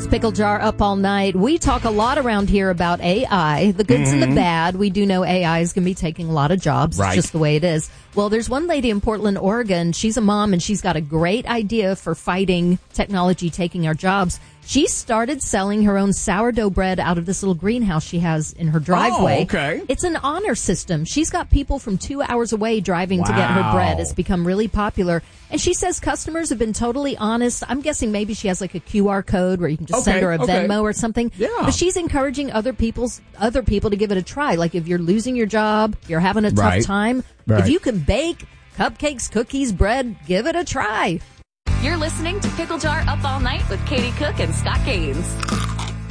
It's Pickle Jar up all night. We talk a lot around here about AI, the goods and the bad. We do know AI is going to be taking a lot of jobs. Right. It's just the way it is. Well, there's one lady in Portland, Oregon. She's a mom, and she's got a great idea for fighting technology taking our jobs. She started selling her own sourdough bread out of this little greenhouse she has in her driveway. Oh, okay. It's an honor system. She's got people from 2 hours away driving to get her bread. It's become really popular. And she says customers have been totally honest. I'm guessing maybe she has like a QR code where you can just send her a Venmo or something. Yeah. But she's encouraging other people to give it a try. Like if you're losing your job, you're having a tough time, if you can bake cupcakes, cookies, bread, give it a try. You're listening to Pickle Jar Up All Night with Katie Cook and Scott Gaines.